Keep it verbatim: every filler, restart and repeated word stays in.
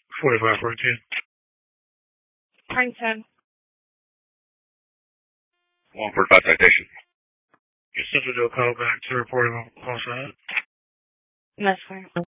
forty-five fourteen. Princeton. one forty-five citation. Your central do a call back to report him on side. That's fine.